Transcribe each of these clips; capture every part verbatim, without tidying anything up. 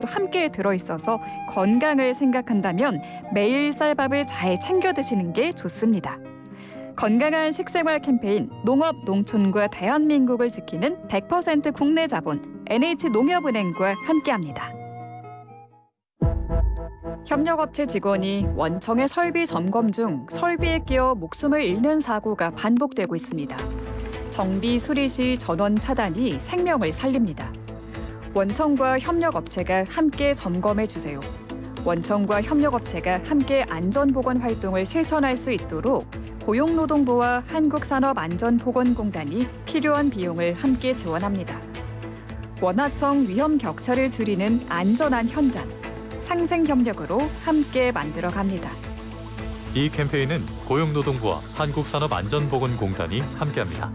함께 들어있어서 건강을 생각한다면 매일 쌀밥을 잘 챙겨 드시는 게 좋습니다. 건강한 식생활 캠페인 농업, 농촌과 대한민국을 지키는 백 퍼센트 국내 자본 엔에이치농협은행과 함께합니다. 협력업체 직원이 원청의 설비 점검 중 설비에 끼어 목숨을 잃는 사고가 반복되고 있습니다. 정비 수리 시 전원 차단이 생명을 살립니다. 원청과 협력업체가 함께 점검해 주세요. 원청과 협력업체가 함께 안전보건 활동을 실천할 수 있도록 고용노동부와 한국산업안전보건공단이 필요한 비용을 함께 지원합니다. 원하청 위험 격차를 줄이는 안전한 현장, 상생협력으로 함께 만들어갑니다. 이 캠페인은 고용노동부와 한국산업안전보건공단이 함께합니다.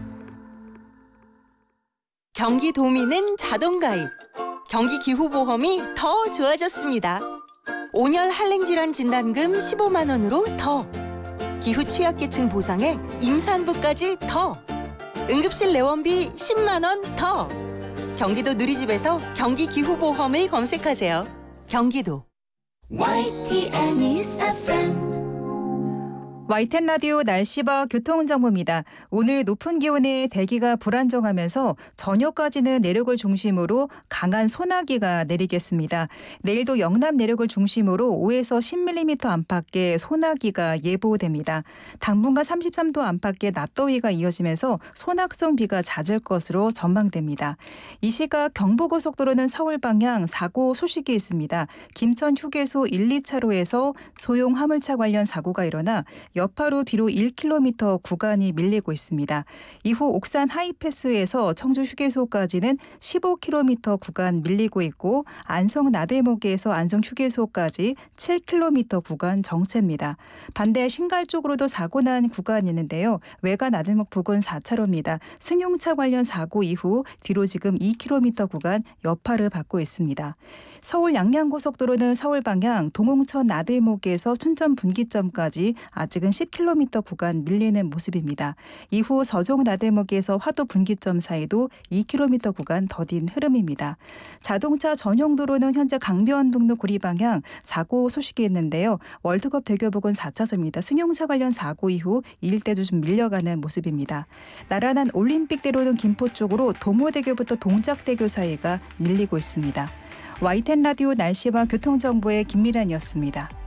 경기도민은 자동가입. 경기기후보험이 더 좋아졌습니다. 온열 한랭질환 진단금 십오만 원으로 더. 기후 취약계층 보상에 임산부까지 더. 응급실 내원비 십만 원 더. 경기도 누리집에서 경기기후보험을 검색하세요. 경기도. 와이티엔 News 에프엠 와이텐 라디오 날씨와 교통정보입니다. 오늘 높은 기온에 대기가 불안정하면서 저녁까지는 내륙을 중심으로 강한 소나기가 내리겠습니다. 내일도 영남 내륙을 중심으로 오에서 십 밀리미터 안팎의 소나기가 예보됩니다. 당분간 삼십삼 도 안팎의 낮더위가 이어지면서 소낙성 비가 잦을 것으로 전망됩니다. 이 시각 경부고속도로는 서울 방향 사고 소식이 있습니다. 김천 휴게소 일, 이 차로에서 소형 화물차 관련 사고가 일어나 여파로 뒤로 일 킬로미터 구간이 밀리고 있습니다. 이후 옥산 하이패스에서 청주 휴게소까지는 십오 킬로미터 구간 밀리고 있고 안성 나들목에서 안성 휴게소까지 칠 킬로미터 구간 정체입니다. 반대 신갈 쪽으로도 사고 난 구간이 있는데요. 외가 나들목 부근 사 차로입니다. 승용차 관련 사고 이후 뒤로 지금 이 킬로미터 구간 여파를 받고 있습니다. 서울 양양고속도로는 서울 방향 동홍천 나들목에서 춘천 분기점까지 아직은 십 킬로미터 구간 밀리는 모습입니다. 이후 서종 나들목에서 화도 분기점 사이도 이 킬로미터 구간 더딘 흐름입니다. 자동차 전용 도로는 현재 강변북로 구리 방향 사고 소식이 있는데요. 월드컵 대교 부근 사 차선입니다. 승용차 관련 사고 이후 이 일대도 좀 밀려가는 모습입니다. 나란한 올림픽대로는 김포 쪽으로 동호대교부터 동작대교 사이가 밀리고 있습니다. 와이텐 라디오 날씨와 교통정보의 김미란이었습니다.